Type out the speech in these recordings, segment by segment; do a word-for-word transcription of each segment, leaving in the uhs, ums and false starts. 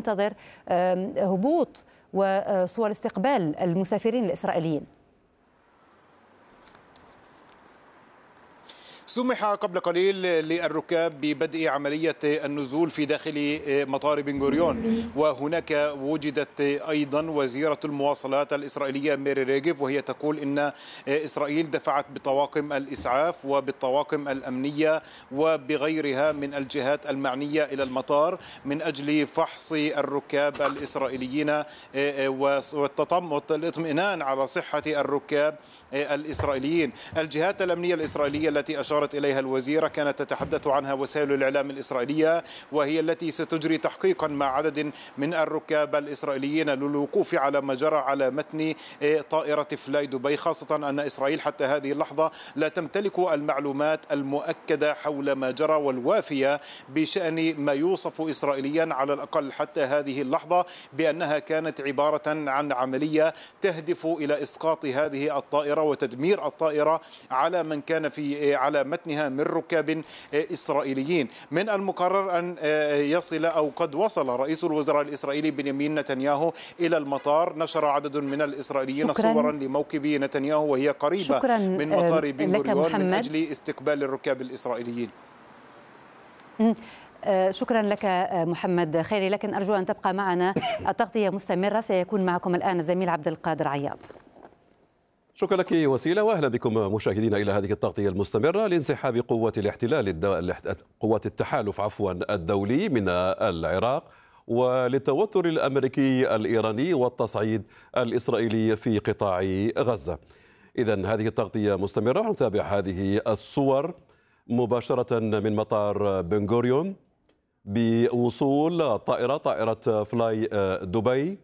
ننتظر هبوط وصور استقبال المسافرين الإسرائيليين. سمح قبل قليل للركاب ببدء عملية النزول في داخل مطار بن غوريون، وهناك وجدت أيضا وزيرة المواصلات الإسرائيلية ميري ريغيف، وهي تقول إن إسرائيل دفعت بطواقم الإسعاف وبالطواقم الأمنية وبغيرها من الجهات المعنية إلى المطار من أجل فحص الركاب الإسرائيليين والاطمئنان على صحة الركاب الإسرائيليين. الجهات الأمنية الإسرائيلية التي أشارت إليها الوزيرة كانت تتحدث عنها وسائل الإعلام الإسرائيلية، وهي التي ستجري تحقيقا مع عدد من الركاب الإسرائيليين للوقوف على ما جرى على متن طائرة فلاي دبي، خاصة أن إسرائيل حتى هذه اللحظة لا تمتلك المعلومات المؤكدة حول ما جرى والوافية بشأن ما يوصف إسرائيليا على الأقل حتى هذه اللحظة بأنها كانت عبارة عن عملية تهدف إلى إسقاط هذه الطائرة وتدمير الطائرة على من كان في على متنها من ركاب إسرائيليين. من المقرر أن يصل أو قد وصل رئيس الوزراء الإسرائيلي بنيامين نتنياهو إلى المطار. نشر عدد من الإسرائيليين صورا لموكب نتنياهو وهي قريبة من مطار بن غوريون من أجل استقبال الركاب الإسرائيليين. شكرا لك محمد خيري، لكن أرجو أن تبقى معنا، التغطية مستمرة، سيكون معكم الآن الزميل عبد القادر عياض. شكرا لك وسيلة، واهلا بكم مشاهدينا الى هذه التغطيه المستمره لانسحاب قوه الاحتلال الدو... قوات التحالف عفوا الدولي من العراق وللتوتر الامريكي الايراني والتصعيد الاسرائيلي في قطاع غزه. اذا هذه التغطيه مستمره، ونتابع هذه الصور مباشره من مطار بن غوريون بوصول طائره طائره فلاي دبي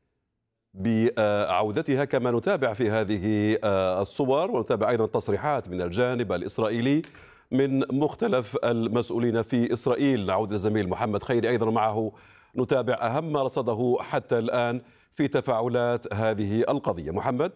بعودتها، كما نتابع في هذه الصور ونتابع أيضا تصريحات من الجانب الإسرائيلي من مختلف المسؤولين في إسرائيل. نعود للزميل محمد خيري أيضا معه نتابع أهم ما رصده حتى الآن في تفاعلات هذه القضية. محمد.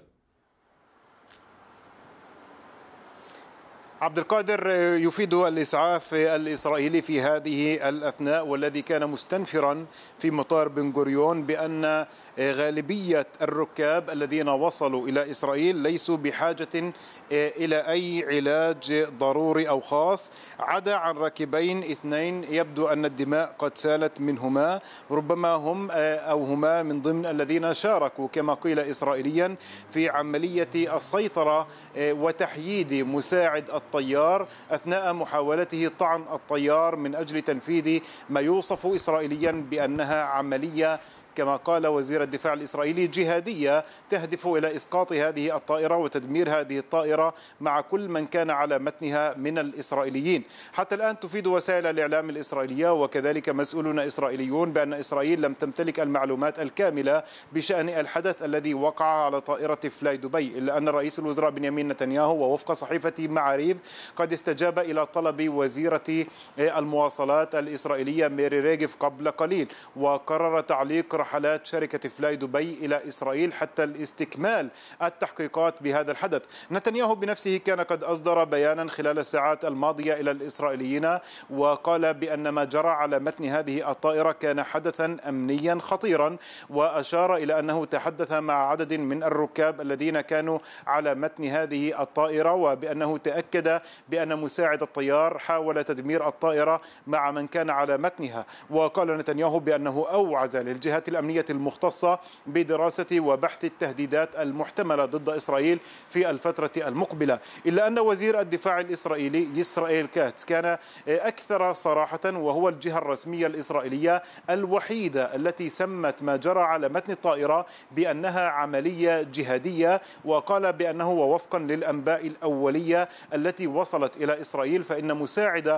عبد القادر، يفيد الإسعاف الإسرائيلي في هذه الأثناء والذي كان مستنفرا في مطار بن غوريون بأن غالبية الركاب الذين وصلوا إلى إسرائيل ليسوا بحاجة إلى أي علاج ضروري أو خاص، عدا عن راكبين اثنين يبدو أن الدماء قد سالت منهما، ربما هم أو هما من ضمن الذين شاركوا كما قيل إسرائيليا في عملية السيطرة وتحييد مساعد الطيار أثناء محاولته طعن الطيار من أجل تنفيذ ما يوصف إسرائيليا بأنها عملية كما قال وزير الدفاع الإسرائيلي جهادية تهدف إلى إسقاط هذه الطائرة وتدمير هذه الطائرة مع كل من كان على متنها من الإسرائيليين. حتى الآن تفيد وسائل الإعلام الإسرائيلية وكذلك مسؤولون إسرائيليون بأن إسرائيل لم تمتلك المعلومات الكاملة بشأن الحدث الذي وقع على طائرة فلاي دبي، إلا أن رئيس الوزراء بنيامين نتنياهو ووفق صحيفة معاريف قد استجاب إلى طلب وزيرة المواصلات الإسرائيلية ميري ريغيف قبل قليل، وقرر تعليق رحلات شركة فلاي دبي إلى إسرائيل حتى الاستكمال التحقيقات بهذا الحدث. نتنياهو بنفسه كان قد أصدر بيانا خلال الساعات الماضية إلى الإسرائيليين وقال بأن ما جرى على متن هذه الطائرة كان حدثا أمنيا خطيرا، وأشار إلى أنه تحدث مع عدد من الركاب الذين كانوا على متن هذه الطائرة وبأنه تأكد بأن مساعد الطيار حاول تدمير الطائرة مع من كان على متنها. وقال نتنياهو بأنه أوعز للجهات الأمنية المختصة بدراسة وبحث التهديدات المحتملة ضد إسرائيل في الفترة المقبلة، إلا أن وزير الدفاع الإسرائيلي إسرائيل كاتس كان أكثر صراحة، وهو الجهة الرسمية الإسرائيلية الوحيدة التي سمت ما جرى على متن الطائرة بأنها عملية جهادية، وقال بأنه ووفقا للأنباء الأولية التي وصلت إلى إسرائيل فإن مساعد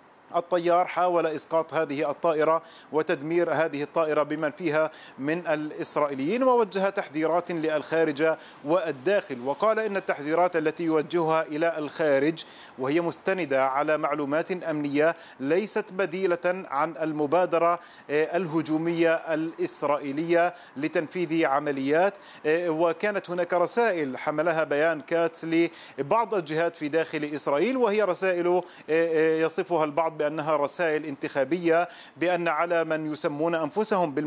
الطيار حاول إسقاط هذه الطائرة وتدمير هذه الطائرة بمن فيها من الإسرائيليين، ووجه تحذيرات للخارج والداخل، وقال إن التحذيرات التي يوجهها إلى الخارج وهي مستندة على معلومات أمنية ليست بديلة عن المبادرة الهجومية الإسرائيلية لتنفيذ عمليات. وكانت هناك رسائل حملها بيان كاتس لبعض الجهات في داخل إسرائيل، وهي رسائل يصفها البعض بأنها رسائل انتخابية، بأن على من يسمون أنفسهم بالم